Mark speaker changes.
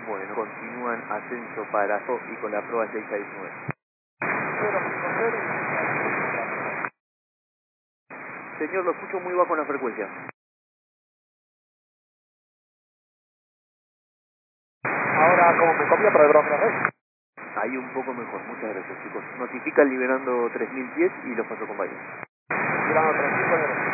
Speaker 1: Bueno, continúan ascenso para y con la prueba 669.
Speaker 2: 050
Speaker 1: Señor, lo escucho muy bajo en la frecuencia.
Speaker 2: Ahora, como me copia para el bronce,
Speaker 1: Ahí un poco mejor, muchas gracias chicos. Notifican liberando 3000 pies y los paso con varios.
Speaker 2: tirando 35 euros.